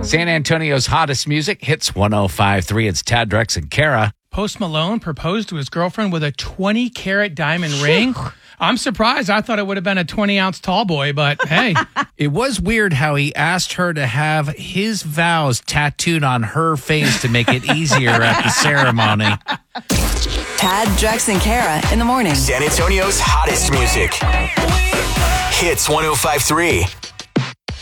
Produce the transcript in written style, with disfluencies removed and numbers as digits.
San Antonio's hottest music hits 105.3. It's Tad, Drex, and Kara. Post Malone proposed to his girlfriend with a 20-carat diamond ring. I'm surprised. I thought it would have been a 20-ounce tall boy, but hey. It was weird how he asked her to have his vows tattooed on her face to make it easier at the ceremony. Tad, Drex, and Kara in the morning. San Antonio's hottest music. Hits 105.3.